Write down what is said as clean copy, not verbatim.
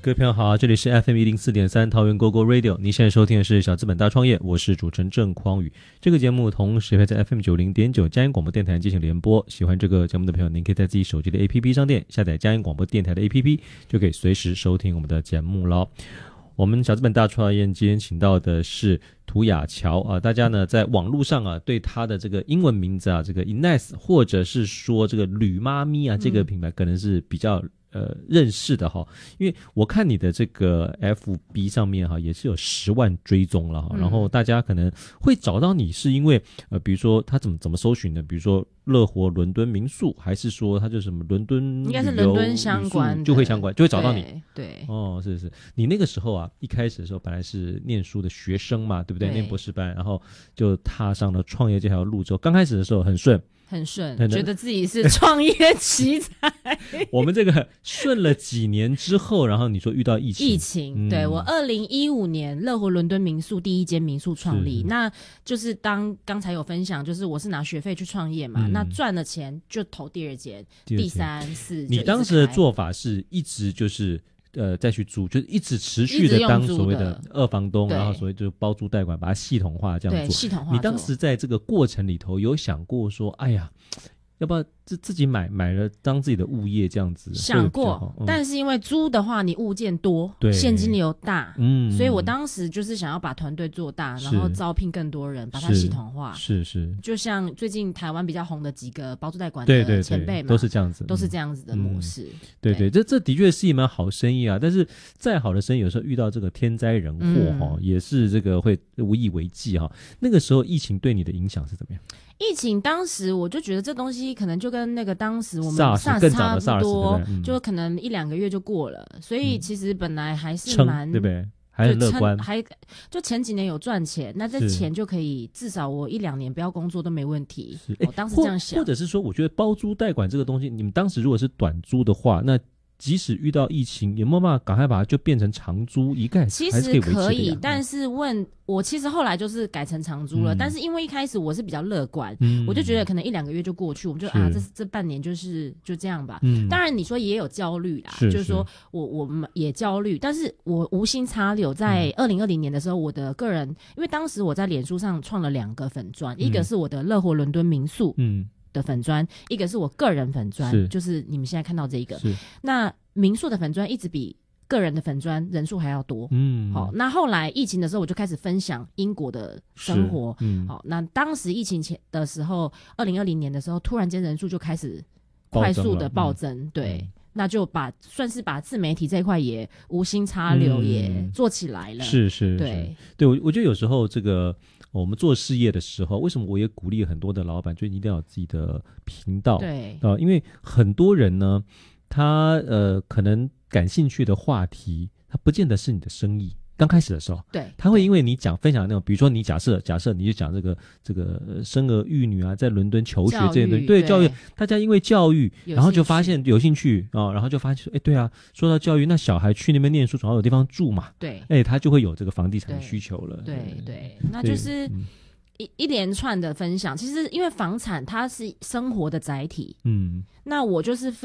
各位朋友好，这里是 FM104.3 桃园 GoGo Radio， 你现在收听的是小资本大创业，我是主持人郑匡宇。这个节目同时会在 FM90.9 佳音广播电台进行联播。喜欢这个节目的朋友，您可以在自己手机的 APP 商店下载佳音广播电台的 APP， 就可以随时收听我们的节目咯。我们小资本大创业今天请到的是涂雅乔啊，大家呢在网络上啊对他的这个英文名字啊，这个 Ines 或者是说这个吕妈咪啊，这个品牌可能是比较认识的哈，因为我看你的这个 FB 上面哈也是有10万追踪了哈，然后大家可能会找到你是因为比如说他怎么搜寻的，比如说乐活伦敦民宿，还是说他就什么伦敦应该是伦敦相关的，就会找到你。 对哦，是你那个时候啊，一开始的时候本来是念书的学生嘛，对不对？念博士班，然后就踏上了创业这条路之后，刚开始的时候很顺， 觉得自己是创业奇才。 我们这个顺了几年之后，然后你说遇到疫情， 对，我2015年乐活伦敦民宿第一间民宿创立，那就是刚才有分享，就是我是拿学费去创业嘛，那赚了钱就投第二间、第三、四。 你当时的做法是一直就是再去租，就是一直持续的当所谓的二房东，然后所谓就是包租代管，把它系统化这样做。 对，系统化。 你当时在这个过程里头有想过说，哎呀，要不要自己买了当自己的物业这样子？ 想过，但是因为租的话，你物件多，现金流大，所以我当时就是想要把团队做大，然后招聘更多人，把它系统化。 是， 就像最近台湾比较红的几个包租代管的前辈嘛， 都是这样子， 的模式。 对，这的确是一门好生意啊。但是再好的生意，有时候遇到这个天灾人祸也是这个会无以为继哈。那个时候疫情对你的影响是怎么样？ 疫情当时我就觉得这东西可能就跟那个当时我们 SARS 差不多，就可能1-2个月就过了，所以其实本来还是蛮对不对？还很乐观， 就前几年有赚钱，那这钱就可以至少我1-2年不要工作都没问题。我当时这样想， 或者是说，我觉得包租代管这个东西，你们当时如果是短租的话，那即使遇到疫情，有没有办法赶快把它就变成长租一概？ 其实可以，但是我其实后来就是改成长租了，但是因为一开始我是比较乐观，我就觉得可能1-2个月就过去，我们就这半年就这样吧。当然你说也有焦虑啦，就是说我也焦虑，但是我无心插柳，在2020年的时候，我的个人，因为当时我在脸书上创了2个粉专，一个是我的乐活伦敦民宿，的粉专，一个是我个人粉专，就是你们现在看到这一个。那民宿的粉专一直比个人的粉专人数还要多。好，那后来疫情的时候，我就开始分享英国的生活。好，那当时疫情前的时候，2020年的时候，突然间人数就开始快速的暴增。对。那就算是把自媒体这一块也无心插柳也做起来了。是，对， 我觉得有时候这个我们做事业的时候，为什么我也鼓励很多的老板就一定要有自己的频道？ 对， 因为很多人呢，他可能感兴趣的话题，他不见得是你的生意。刚开始的时候， 对， 他会因为你分享那种，比如说你假设你就讲这个生儿育女啊，在伦敦求学这些东西，对教育，大家因为教育，然后就发现有兴趣啊，然后就发现说，对啊，说到教育，那小孩去那边念书，总要有地方住嘛， 对， 他就会有这个房地产的需求了， 对，那就是一连串的分享。其实因为房产它是生活的载体，那我就是